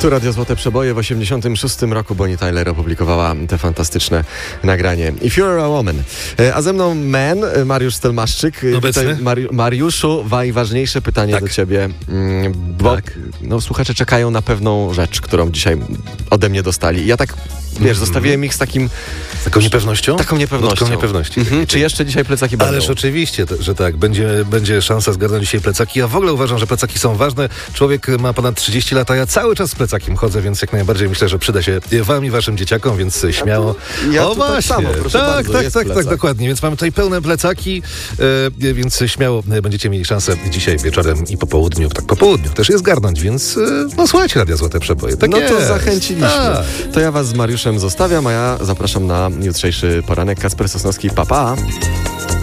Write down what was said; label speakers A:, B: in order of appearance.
A: Tu Radio Złote Przeboje w 86 roku Bonnie Tyler opublikowała te fantastyczne nagranie If You're a Woman. A ze mną Man, Mariusz Stelmaszczyk. Tutaj, Mariuszu, najważniejsze pytanie do ciebie, bo słuchacze czekają na pewną rzecz, którą dzisiaj ode mnie dostali. I ja tak, zostawiłem ich z takim...
B: Taką niepewnością?
A: Taką niepewnością. Czy jeszcze dzisiaj plecaki będą?
B: Ależ oczywiście, że tak. Będzie szansa zgarnąć dzisiaj plecaki. Ja w ogóle uważam, że plecaki są ważne. Człowiek ma ponad 30 lat, a ja cały czas z plecakiem chodzę, więc jak najbardziej myślę, że przyda się wam i waszym dzieciakom, więc śmiało.
A: Tak samo, proszę bardzo,
B: tak, dokładnie. Więc mamy tutaj pełne plecaki, więc śmiało będziecie mieli szansę dzisiaj wieczorem i po południu też je zgarnąć, więc słuchajcie Radia Złote Przeboje. Tak jest.
A: To zachęciliśmy. To ja was z Mariuszem zostawiam, a ja zapraszam na jutrzejszy poranek. Kacper Sosnowski, pa.